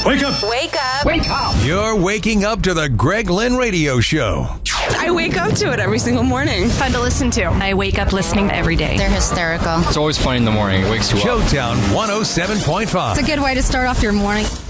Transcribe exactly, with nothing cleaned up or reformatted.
Wake up! Wake up. Wake up! You're waking up to the Greg Lynn Radio Show. I wake up to it every single morning. Fun to listen to. I wake up listening every day. They're hysterical. It's always fun in the morning. It wakes you up. Showtown one oh seven point five. It's a good way to start off your morning.